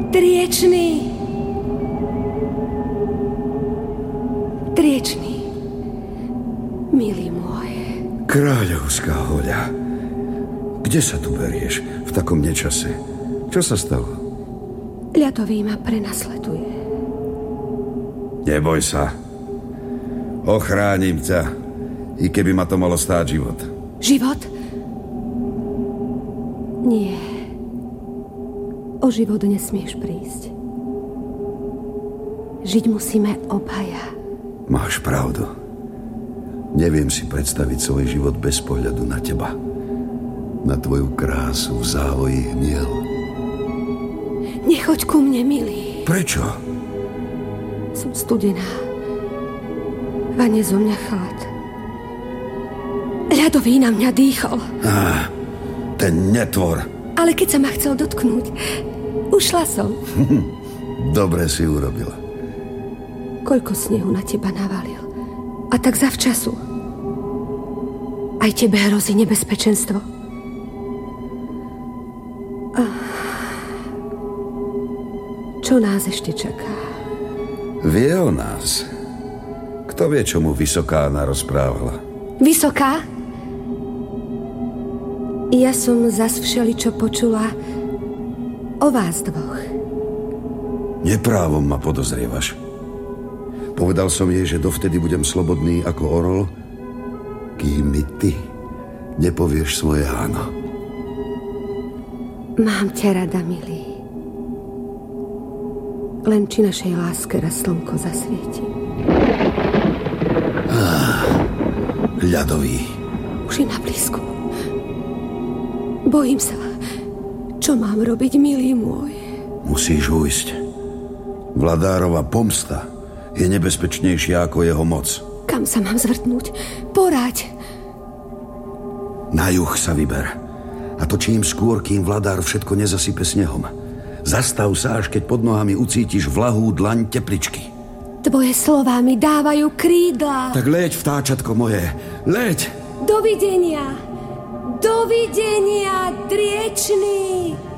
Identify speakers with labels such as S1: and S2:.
S1: Driečný. Driečný. Milý môj.
S2: Kráľovská Hoľa. Kde sa tu berieš v takom nečase? Čo sa stalo?
S1: Ľadový ma prenasleduje.
S2: Neboj sa. Ochránim ťa, i keby ma to malo stáť život.
S1: Život? Nie. O život nesmieš prísť. Žiť musíme obaja.
S2: Máš pravdu. Neviem si predstaviť svoj život bez pohľadu na teba. Na tvoju krásu v závoji hniel.
S1: Nechoď ku mne, milý.
S2: Prečo?
S1: Som studená. Vane zo mňa chlad. Ľadový na mňa dýchol.
S2: Ten netvor.
S1: Ale keď sa ma chcel dotknúť, ušla som.
S2: Dobre si urobila.
S1: Koľko snehu na teba navalil. A tak zavčasu. Aj tebe hrozí nebezpečenstvo. Čo nás ešte čaká?
S2: Vie o nás. Kto vie, čo mu Vysoká narozprávala?
S1: Vysoká? Ja som zas všeličo počula o vás dvoch.
S2: Neprávom ma podozrievaš. Povedal som jej, že dovtedy budem slobodný ako orol, kým mi ty nepovieš svoje áno.
S1: Mám ťa rada, milý. Len či našej láske raz slnko zasvieti.
S2: Ľadový.
S1: Už je na blízku. Bojím sa. Čo mám robiť, milý môj?
S2: Musíš ujsť. Vladárova pomsta je nebezpečnejšia ako jeho moc.
S1: Kam sa mám zvrtnúť? Poraď!
S2: Na juh sa vyber. A to čím skôr, kým vladár všetko nezasype snehom. Zastav sa, až keď pod nohami ucítiš vlahú dlaň tepličky.
S1: Tvoje slová mi dávajú krídla.
S2: Tak leď, vtáčatko moje. Leď!
S1: Dovidenia! Dovidenia, Driečný!